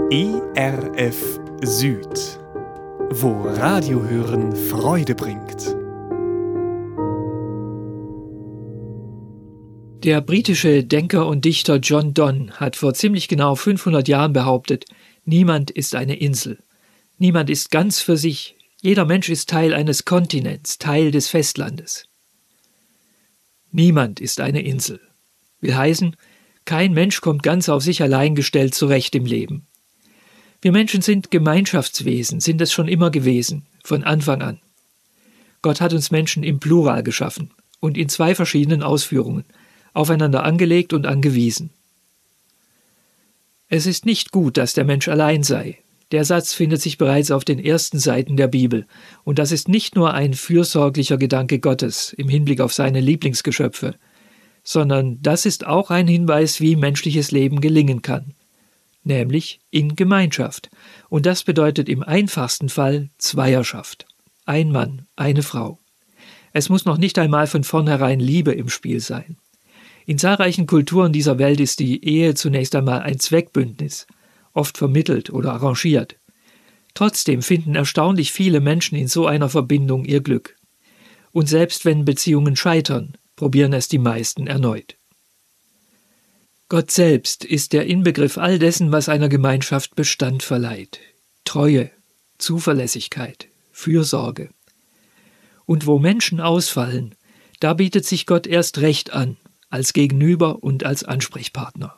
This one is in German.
ERF Süd, wo Radiohören Freude bringt. Der britische Denker und Dichter John Donne hat vor ziemlich genau 500 Jahren behauptet, niemand ist eine Insel. Niemand ist ganz für sich. Jeder Mensch ist Teil eines Kontinents, Teil des Festlandes. Niemand ist eine Insel. Will heißen, kein Mensch kommt ganz auf sich allein gestellt zurecht im Leben. Wir Menschen sind Gemeinschaftswesen, sind es schon immer gewesen, von Anfang an. Gott hat uns Menschen im Plural geschaffen und in zwei verschiedenen Ausführungen, aufeinander angelegt und angewiesen. Es ist nicht gut, dass der Mensch allein sei. Der Satz findet sich bereits auf den ersten Seiten der Bibel. Und das ist nicht nur ein fürsorglicher Gedanke Gottes im Hinblick auf seine Lieblingsgeschöpfe, sondern das ist auch ein Hinweis, wie menschliches Leben gelingen kann. Nämlich in Gemeinschaft. Und das bedeutet im einfachsten Fall Zweierschaft. Ein Mann, eine Frau. Es muss noch nicht einmal von vornherein Liebe im Spiel sein. In zahlreichen Kulturen dieser Welt ist die Ehe zunächst einmal ein Zweckbündnis, oft vermittelt oder arrangiert. Trotzdem finden erstaunlich viele Menschen in so einer Verbindung ihr Glück. Und selbst wenn Beziehungen scheitern, probieren es die meisten erneut. Gott selbst ist der Inbegriff all dessen, was einer Gemeinschaft Bestand verleiht. Treue, Zuverlässigkeit, Fürsorge. Und wo Menschen ausfallen, da bietet sich Gott erst recht an, als Gegenüber und als Ansprechpartner.